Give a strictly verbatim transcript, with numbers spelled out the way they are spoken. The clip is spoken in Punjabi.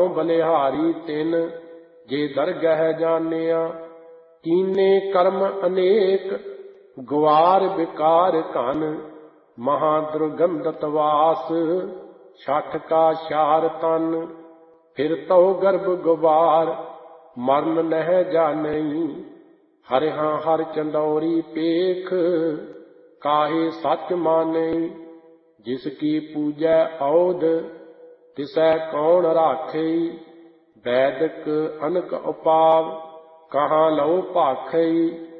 ਹਉ ਬਲਿਹਾਰੀ ਤਿਨ ਜੇ ਦਰਗਹਿ ਜਾਣਿਆ। ਕੀਨੇ ਕਰਮ ਅਨੇਕ ਗੁਆਰ ਵਿਕਾਰ ਘਨ ਮਹਾ ਦੁਰਗੰਧਤ ਵਾਸ ਛਠ ਕਾ ਸ਼ਾਰ ਤਨ। ਫਿਰ ਤਉ ਗਰਭ ਗੁਬਾਰ ਮਰਨ ਨਹਿ ਜਾਣਈ ਹਰਿਹਾ ਹਰ ਚੰਦੌਰੀ ਪੇਖ ਕਾਹੇ ਸੱਚ ਮਾਨਈ। ਜਿਸ ਕੀ ਪੂਜੈ ਔਧ ਤਿਸੈ ਕੌਣ ਰਾਖਈ ਵੈਦਿਕ ਅਨਕ ਉਪਾਵ ਕਹਾਂ ਲਉ ਭਾਖਈ।